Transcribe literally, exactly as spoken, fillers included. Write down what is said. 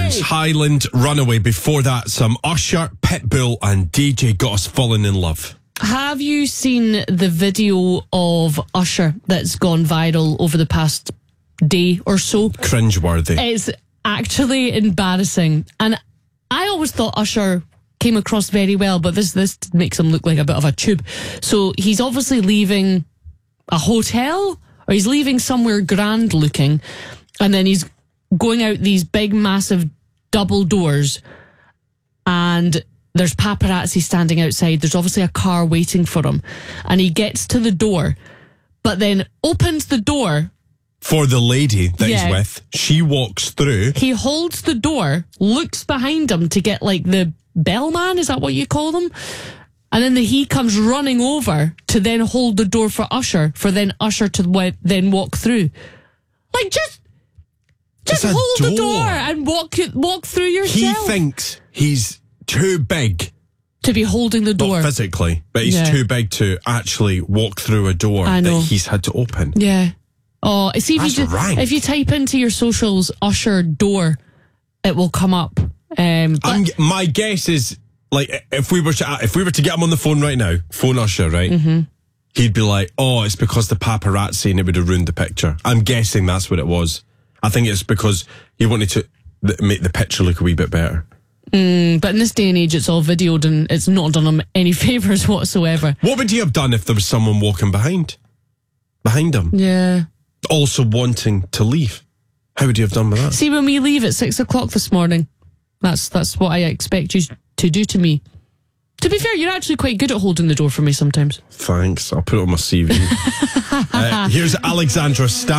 Lawrence Highland, Runaway. Before that, some Usher, Pitbull and D J Got Us Falling in Love. Have you seen the video of Usher that's gone viral over the past day or so? Cringeworthy. It's actually embarrassing. And I always thought Usher came across very well, but this this makes him look like a bit of a tube. So he's obviously leaving a hotel, or he's leaving somewhere grand looking, and then he's going out these big massive double doors, and there's paparazzi standing outside. There's obviously a car waiting for him, and he gets to the door, but then opens the door for the lady that Yeah. he's with. She walks through. He holds the door, looks behind him to get like the bellman, is that what you call them? And then the, he comes running over to then hold the door for Usher, for then Usher to w- then walk through. Like, just just It's a hold the door. door and walk walk through He yourself. thinks he's too big, to be holding the door. not physically, but he's Yeah. too big to actually walk through a door I know. that he's had to open. Yeah. Oh, see if That's you just, rank. if you type into your socials Usher door, it will come up. Um, but I'm, my guess is, like, if we were to if we were to get him on the phone right now, phone Usher, right? Mm-hmm. He'd be like, "Oh, it's because the paparazzi and it would have ruined the picture." I'm guessing that's what it was. I think it's because he wanted to th- make the picture look a wee bit better. mm, but in this day and age, it's all videoed and it's not done him any favours whatsoever. What would he have done if there was someone walking behind, behind him, Yeah. also wanting to leave? How would he have done with that? See, when we leave at six o'clock this morning, that's that's what I expect you to do to me. To be fair, you're actually quite good at holding the door for me sometimes. Thanks. I'll put it on my C V. uh, here's Alexandra Stan.